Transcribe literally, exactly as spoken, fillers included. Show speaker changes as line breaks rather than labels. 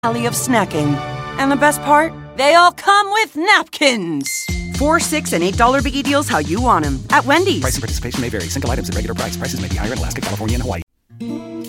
alley of snacking. And the best part? They all come with napkins. Four, six, and eight dollar biggie deals how you want them. At Wendy's.
Price and participation may vary. Single items at regular price. Prices may be higher in Alaska, California, and Hawaii.